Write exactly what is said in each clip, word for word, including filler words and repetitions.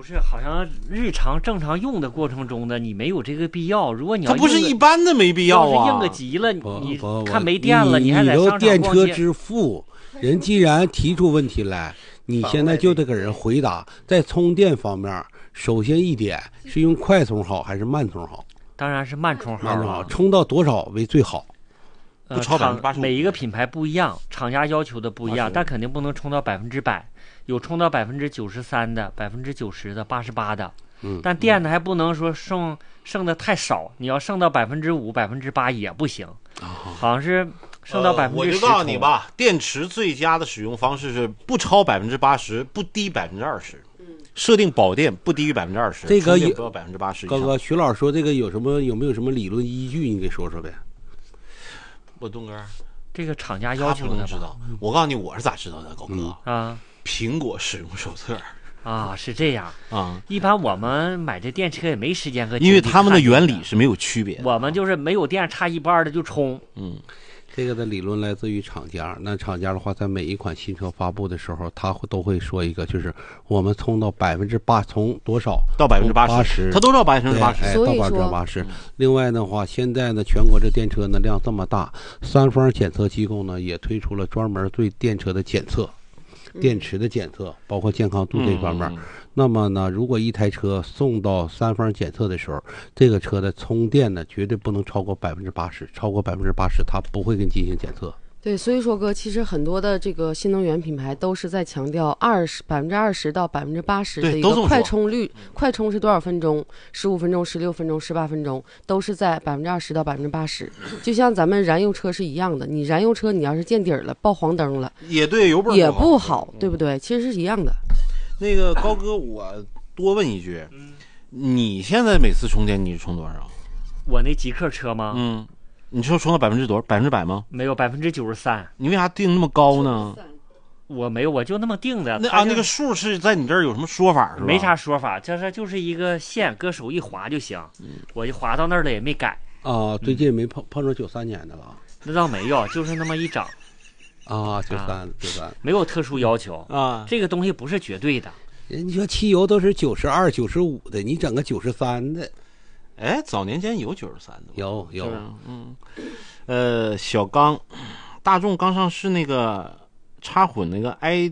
不是，好像日常正常用的过程中呢，你没有这个必要。如果你要它不是一般的没必要啊， 硬个急了，你看没你电了， 你还在商场都电逛街。 车之父，人既然提出问题来，你现在就得给人回答。在充电方面，首先一点是用快充好还是慢充好？ 当然是慢充好， 慢充好，充到多少为最好？ 呃、 不超百分之八十五。 每一个品牌不一样，厂家要求的不一样，但肯定不能充到百分之百。有充到百分之九十三的、百分之九十的、八十八的， 嗯， 但电呢还不能说剩剩的太少，你要剩到百分之五、百分之八也不行， 哦、 好像是剩到百分之十。 我就告诉你吧，电池最佳的使用方式是不超百分之八十，不低百分之二十。设定保电不低于百分之二十， 这个有不要百分之八十。 哥哥，徐老师说这个有什么有没有什么理论依据？你给说说呗。 我东哥， 这个厂家要求的吧？ 知道。我告诉你，我是咋知道的，狗哥、 嗯、啊。 苹果使用手册啊，是这样啊。 一般我们买这电车也没时间和， 因为他们的原理是没有区别的。 我们就是没有电，差一半的就充。 嗯， 这个的理论来自于厂家。那厂家的话，在每一款新车发布的时候，他都会说一个，就是我们充到百分之八，从多少到百分之八十， 他都到百分之八十， 哎，到百分之八十。另外的话，现在呢，全国这电车呢量这么大，三方检测机构呢也推出了专门对电车的检测。电池的检测，包括健康度这方面、嗯、那么呢，如果一台车送到三方检测的时候，这个车的充电呢绝对不能超过百分之八十，超过百分之八十它不会跟进行检测。 对，所以说哥，其实很多的这个新能源品牌都是在强调二十百分之二十到百分之八十的一个快充率，快充是多少分钟？十五分钟、十六分钟、十八分钟，都是在百分之二十到百分之八十。就像咱们燃油车是一样的，你燃油车你要是见底儿了，爆黄灯了， 也对油泵也不好，对不对？其实是一样的。 那个高哥，我多问一句，你现在每次充电你是充多少？ 我那极客车吗？ 嗯。你说充到百分之多少？百分之百吗？ 没有，百分之九十三。 你为啥定那么高呢？ 我没有，我就那么定的。 那啊，那个数是在你这儿有什么说法是吧？ 没啥说法，就是就是一个线，搁手一划就行。嗯、我就划到那儿了，也没改。 啊，最近没碰碰着九三年的了。 那倒没有，就是那么一整。 啊，九三九三， 没有特殊要求啊。 这个东西不是绝对的。 人家说汽油都是九十二、九十五的，你整个九十三的。 哎，早年间有九十三的， 有有， 嗯，呃，小刚，大众刚上市那个插混那个 I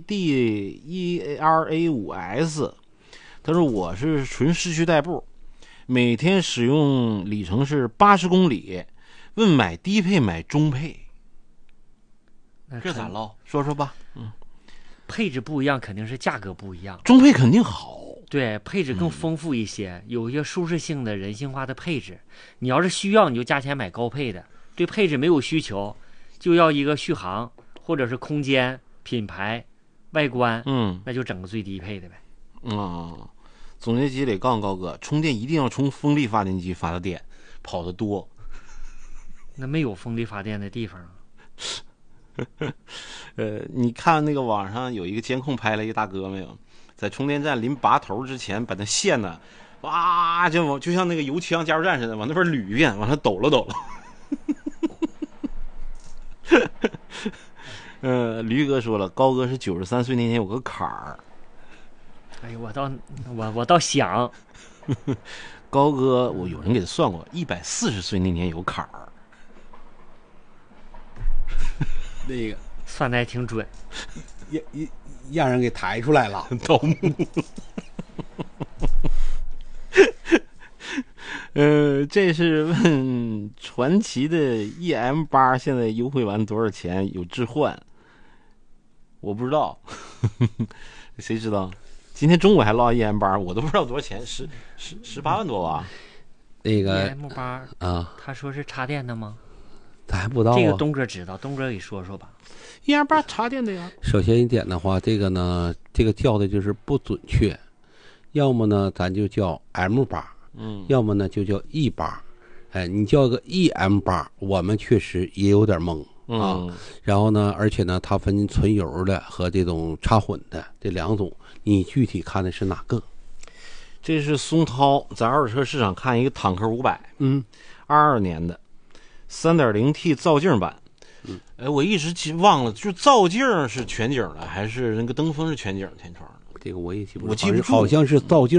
D E R A 五 S， 他说我是纯市区代步，每天使用里程是八十公里，问买低配买中配，这咋唠？说说吧。嗯， 配置不一样，肯定是价格不一样。 中配肯定好。 对，配置更丰富一些、嗯、有一些舒适性的人性化的配置，你要是需要你就加钱买高配的，对配置没有需求就要一个续航或者是空间品牌外观， 嗯， 那就整个最低配的呗。 嗯，总结积累告诉高哥，充电一定要充风力发电机发的电，跑得多。 那没有风力发电的地方呃，你看那个网上有一个监控拍了一大哥没有，在充电站临拔头之前，把那线呢，哇，就往就像那个油枪加油站似的，往那边捋一遍，往那抖了抖了。呃，驴哥说了，高哥是九十三岁那天有个坎儿。 哎呦，我倒我我倒想， 高哥，我有人给他算过，一百四十岁那年有坎儿。 那个算的还挺准， 让让人给抬出来了， 盗墓。呃，这是问传奇的 E M 八现在优惠完多少钱？有置换？我不知道，谁知道？今天中午还唠 E M 八，我都不知道多少钱，十十十八万多吧？ 那个 E M 八啊， 他说是插电的吗？ 咱还不知道、啊。 这个东哥知道，东哥给说说吧。 E M 八插电的呀。 首先一点的话，这个呢，这个叫的就是不准确，要么呢咱就叫 M 八。 嗯， 要么呢就叫 E 八，哎，你叫个 E M 八，我们确实也有点懵啊。 嗯、 然后呢，而且呢，它分纯油的和这种插混的这两种，你具体看的是哪个？ 这是松涛在二手车市场看一个坦克五百， 嗯， 二二年的 三点零 T 造镜版。 嗯， 哎，我一直忘了，就造镜是全景的，还是那个灯风是全景天窗的？ 这个我也记不住， 我记不住， 好像是造镜